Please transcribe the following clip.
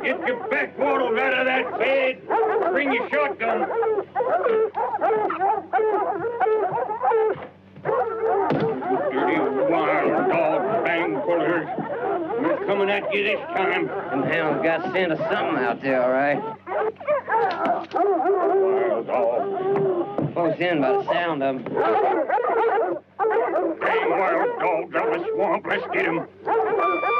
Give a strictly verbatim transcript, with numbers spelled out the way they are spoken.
Get your back waddles out of that bed. Bring your shotgun. Dirty wild dog bang pullers. We're coming at you this time. Them hounds got scent of something out there, all right. Wild dog. Close in by the sound of them. Dang wild dogs out of the swamp. Let's get them.